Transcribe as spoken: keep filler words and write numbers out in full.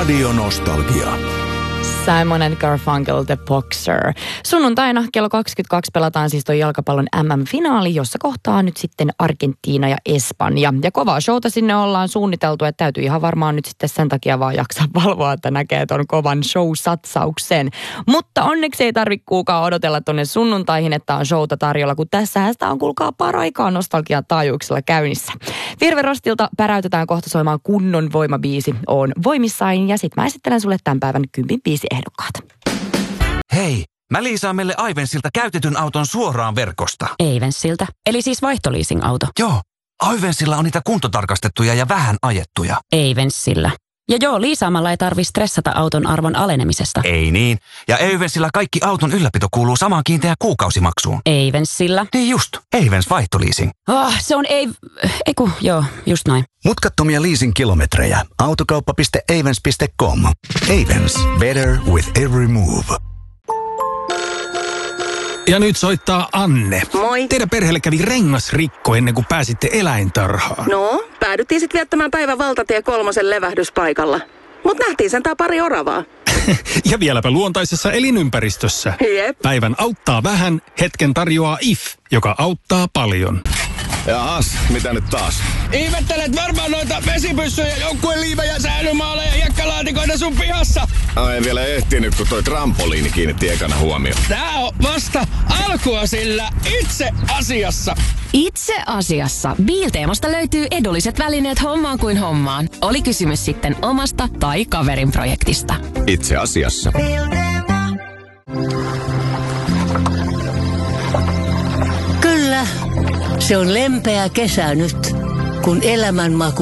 Radio Nostalgia. Simon and Garfunkel, The Boxer. Sunnuntaina kello kaksikymmentäkaksi pelataan siis tuo jalkapallon M M-finaali, jossa kohtaa nyt sitten Argentiina ja Espanja. Ja kovaa showta sinne ollaan suunniteltu, että täytyy ihan varmaan nyt sitten sen takia vaan jaksaa valvoa, että näkee ton kovan show-satsauksen. Mutta onneksi ei tarvitse kuukaan odotella tonne sunnuntaihin, että on showta tarjolla, kun tässähän sitä on kuulkaa paraikaa nostalgian taajuuksilla käynnissä. Virve Rostilta päräytetään kohta soimaan kunnon voimabiisi. Oon voimissain ja sit mä esittelen sulle tämän päivän kympin biisi ehdokkaat. Hei, mä liisaan meille Aivensilta käytetyn auton suoraan verkosta. Aivensilta? Eli siis vaihtoliising-auto? Joo, Aivensilla on niitä kuntotarkastettuja ja vähän ajettuja. Aivensilla. Ja joo, liisaamalla ei tarvi stressata auton arvon alenemisesta. Ei niin. Ja Aivensilla kaikki auton ylläpito kuuluu samaan kiinteään kuukausimaksuun. Aivensilla? Niin just, Aivens vaihtoliising. Oh, se on ei... Eiku, joo, just noin. Mutkattomia leasing-kilometrejä. Autokauppa piste aivens piste com. Aivens. Better with every move. Ja nyt soittaa Anne. Moi. Teidän perheelle kävi rengasrikko ennen kuin pääsitte eläintarhaan. No, päädyttiin sitten viettämään päivän valtatie kolmosen levähdyspaikalla. Mut nähtiin sentään pari oravaa. Ja vieläpä luontaisessa elinympäristössä. Jep. Päivän auttaa vähän, hetken tarjoaa I F, joka auttaa paljon. Jaas, mitä nyt taas? Ihmettelet varmaan noita vesipyssyjä, joukkueen liivejä, säilymaaleja ja hiekkalaatikoita sun pihassa. Ai, en vielä ehtinyt, kun toi trampoliini kiinnitti ekana huomioon. Tää on vasta alkua sillä itse asiassa. Itse asiassa. Biilteemasta löytyy edulliset välineet hommaan kuin hommaan. Oli kysymys sitten omasta tai kaverin projektista. Itse asiassa. Kyllä, se on lempeä kesä nyt, kun elämänmaku